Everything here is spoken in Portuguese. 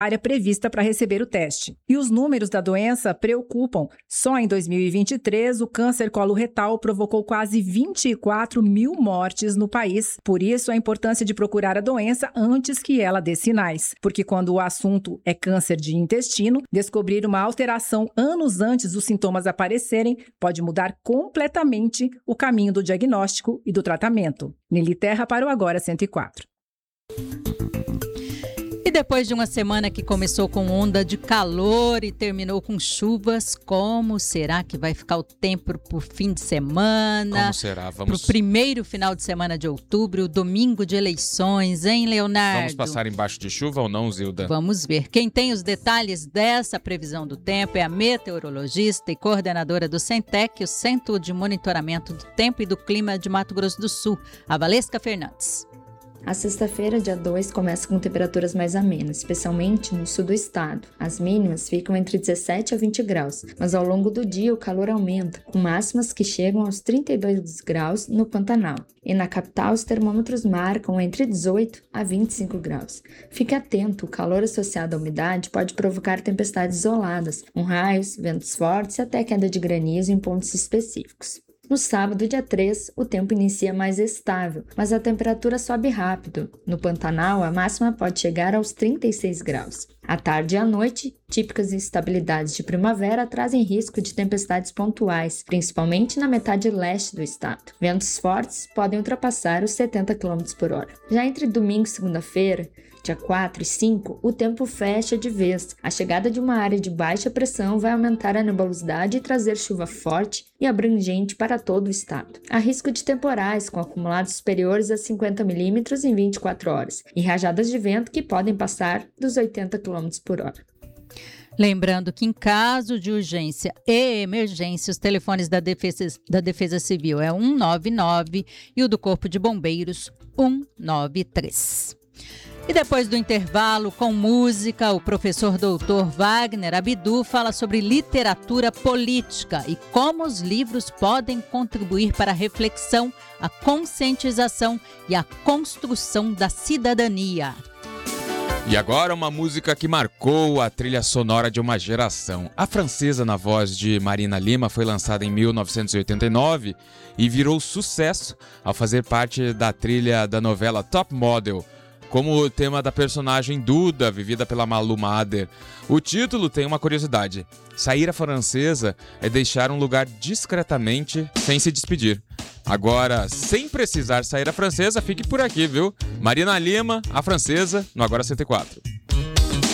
área prevista para receber o teste. E os números da doença preocupam. Só em 2023, o câncer coloretal provocou quase 24 mil mortes no país. Por isso, a importância de procurar a doença antes que ela dê sinais. Porque quando o assunto é câncer de intestino, descobrir uma alteração anos antes dos sintomas aparecerem pode mudar completamente o caminho do diagnóstico e do tratamento. Nili Terra para o Agora 104. E depois de uma semana que começou com onda de calor e terminou com chuvas, como será que vai ficar o tempo para o fim de semana? Como será? Para o primeiro final de semana de outubro, domingo de eleições, hein, Leonardo? Vamos passar embaixo de chuva ou não, Zilda? Vamos ver. Quem tem os detalhes dessa previsão do tempo é a meteorologista e coordenadora do Centec, o Centro de Monitoramento do Tempo e do Clima de Mato Grosso do Sul, a Valesca Fernandes. A sexta-feira, dia 2, começa com temperaturas mais amenas, especialmente no sul do estado. As mínimas ficam entre 17 a 20 graus, mas ao longo do dia o calor aumenta, com máximas que chegam aos 32 graus no Pantanal. E na capital, os termômetros marcam entre 18 a 25 graus. Fique atento, o calor associado à umidade pode provocar tempestades isoladas, com raios, ventos fortes e até queda de granizo em pontos específicos. No sábado, dia 3, o tempo inicia mais estável, mas a temperatura sobe rápido. No Pantanal, a máxima pode chegar aos 36 graus. À tarde e à noite, típicas instabilidades de primavera trazem risco de tempestades pontuais, principalmente na metade leste do estado. Ventos fortes podem ultrapassar os 70 km por hora. Já entre domingo e segunda-feira, dia 4 e 5, o tempo fecha de vez. A chegada de uma área de baixa pressão vai aumentar a nebulosidade e trazer chuva forte e abrangente para todo o estado. Há risco de temporais com acumulados superiores a 50 milímetros em 24 horas e rajadas de vento que podem passar dos 80 km por hora. Lembrando que em caso de urgência e emergência, os telefones da Defesa Civil é 199 e o do Corpo de Bombeiros 193. E depois do intervalo, com música, o professor doutor Wagner Abdu fala sobre literatura política e como os livros podem contribuir para a reflexão, a conscientização e a construção da cidadania. E agora uma música que marcou a trilha sonora de uma geração. A Francesa, na voz de Marina Lima, foi lançada em 1989 e virou sucesso ao fazer parte da trilha da novela Top Model, como o tema da personagem Duda, vivida pela Malu Mader. O título tem uma curiosidade. Sair a francesa é deixar um lugar discretamente sem se despedir. Agora, sem precisar sair a francesa, fique por aqui, viu? Marina Lima, a Francesa, no Agora 104.